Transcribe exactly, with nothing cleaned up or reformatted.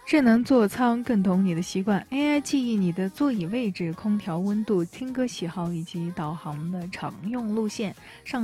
智能座舱更懂你的习惯 ，A I 记忆你的座椅位置、空调温度、听歌喜好以及导航的常用路线。上